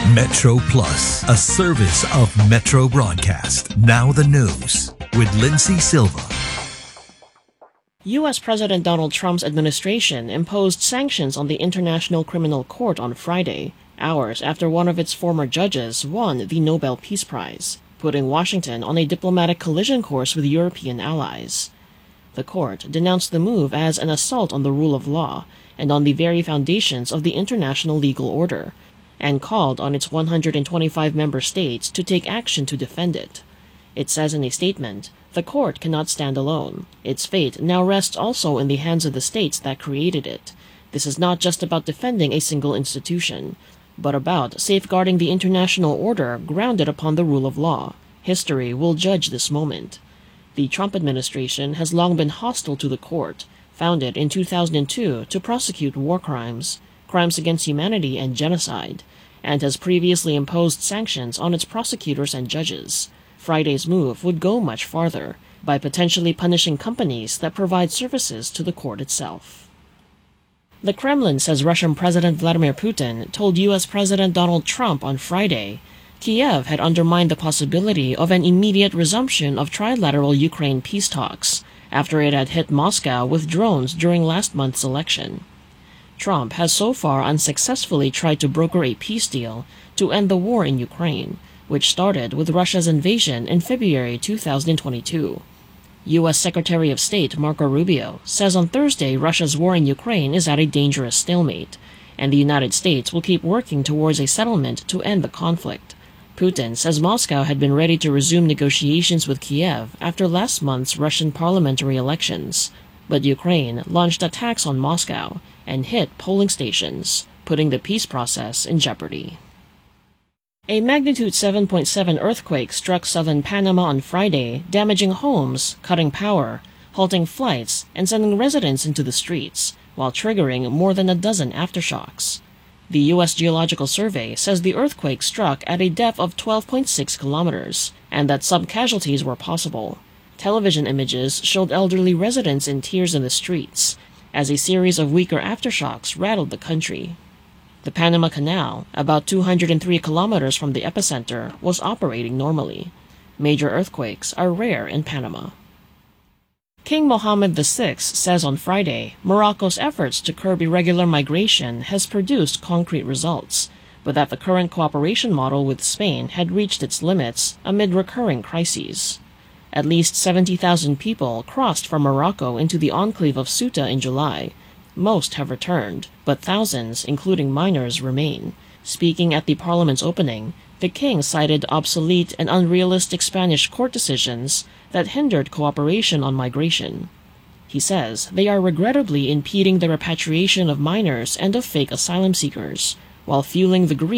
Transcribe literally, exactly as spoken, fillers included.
Metro Plus, a service of Metro Broadcast. Now the news with Lindsay Silva. U S President Donald Trump's administration imposed sanctions on the International Criminal Court on Friday, hours after one of its former judges won the Nobel Peace Prize, putting Washington on a diplomatic collision course with European allies. The court denounced the move as an assault on the rule of law and on the very foundations of the international legal order, and called on its one hundred twenty-five member states to take action to defend it. It says in a statement, "The court cannot stand alone. Its fate now rests also in the hands of the states that created it. This is not just about defending a single institution, but about safeguarding the international order grounded upon the rule of law. History will judge this moment." The Trump administration has long been hostile to the court, founded in two thousand two to prosecute war crimes, crimes against humanity, and genocide, and has previously imposed sanctions on its prosecutors and judges. Friday's move would go much farther, by potentially punishing companies that provide services to the court itself. The Kremlin says Russian President Vladimir Putin told U S President Donald Trump on Friday Kiev had undermined the possibility of an immediate resumption of trilateral Ukraine peace talks after it had hit Moscow with drones during last month's election. Trump has so far unsuccessfully tried to broker a peace deal to end the war in Ukraine, which started with Russia's invasion in February two thousand twenty-two. U S Secretary of State Marco Rubio says on Thursday Russia's war in Ukraine is at a dangerous stalemate, and the United States will keep working towards a settlement to end the conflict. Putin says Moscow had been ready to resume negotiations with Kiev after last month's Russian parliamentary elections, but Ukraine launched attacks on Moscow and hit polling stations, putting the peace process in jeopardy. A magnitude seven point seven earthquake struck southern Panama on Friday, damaging homes, cutting power, halting flights, and sending residents into the streets, while triggering more than a dozen aftershocks. The U S Geological Survey says the earthquake struck at a depth of twelve point six kilometers, and that some casualties were possible. Television images showed elderly residents in tears in the streets, as a series of weaker aftershocks rattled the country. The Panama Canal, about two hundred three kilometers from the epicenter, was operating normally. Major earthquakes are rare in Panama. King Mohammed the Sixth says on Friday Morocco's efforts to curb irregular migration has produced concrete results, but that the current cooperation model with Spain had reached its limits amid recurring crises. At least seventy thousand people crossed from Morocco into the enclave of Ceuta in July. Most have returned, but thousands, including minors, remain. Speaking at the parliament's opening, the king cited obsolete and unrealistic Spanish court decisions that hindered cooperation on migration. He says they are regrettably impeding the repatriation of minors and of fake asylum seekers, while fueling the grief